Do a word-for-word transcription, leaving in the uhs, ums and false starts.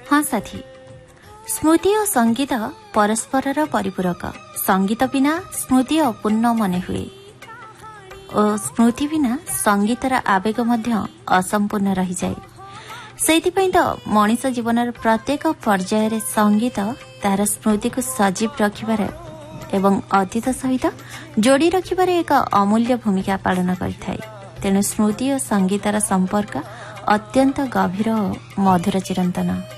हाँ साथी, स्मृति और संगीत परस्पर परिपूरक। संगीत बिना स्मृति अपूर्ण मने हुए और स्मृति बिना संगीतर आवेग मध्य असंपूर्ण रही जाए। सेथिपई तो मनीष जीवन प्रत्येक पर्यायर संगीत तार स्मृति को सजीव रखिबार एवं अतीत सहित जोड़ी रखिबार एक अमूल्य भूमिका पालन करिथाय। तेणु स्मृति और संगीतर संपर्क अत्यंत गभीर और मधुर चिरंतन।